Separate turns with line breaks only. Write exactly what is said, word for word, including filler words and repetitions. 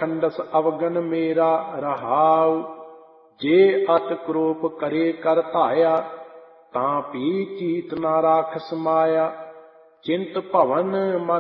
ਪਖੰਡਸ ਅਵਗਨ ਮੇਰਾ ਰਹਾਉ। ਜੇ ਅਤ ਕਰੋਪ ਕਰੇ ਕਰ ਧਾਇਆ, ਤਾਂ ਪੀ ਚੀਤ ਨਾ ਰਾਖ ਸਮਾਇਆ। ਚਿੰਤ ਭਵਨ ਮਨ